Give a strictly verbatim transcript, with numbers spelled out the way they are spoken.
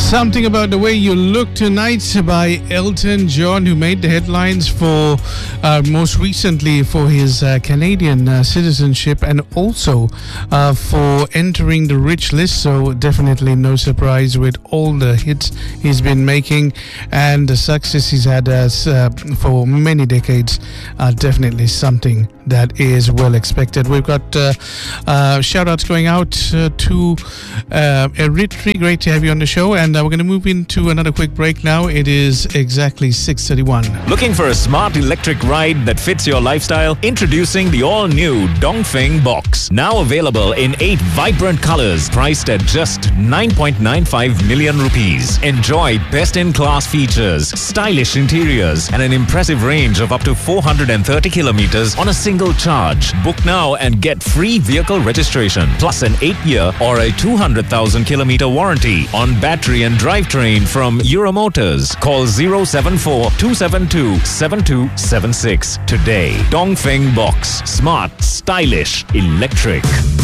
Something About the Way You Look Tonight by Elton John, who made the headlines for uh, most recently for his uh, Canadian uh, citizenship and also uh, for entering the Rich list. So definitely no surprise with all the hits he's been making and the success he's had as, uh, for many decades. Uh, definitely something that is well expected. We've got uh, uh, shout outs going out uh, to uh, Eritri. Great to have you on the show. And uh, we're going to move into another quick break now. It is exactly six thirty-one. Looking for a smart electric ride that fits your lifestyle? Introducing the all-new Dongfeng Box. Now available in eight vibrant colors, priced at just nine point nine five million rupees. Enjoy best-in-class features, stylish interiors, and an impressive range of up to four hundred thirty kilometers on a single charge. Book now and get free vehicle registration, plus an eight-year or a two hundred thousand kilometer warranty on battery and drivetrain from Euromotors. Call zero seven four two seven two seven two seven six today. Dongfeng Box. Smart, stylish, electric.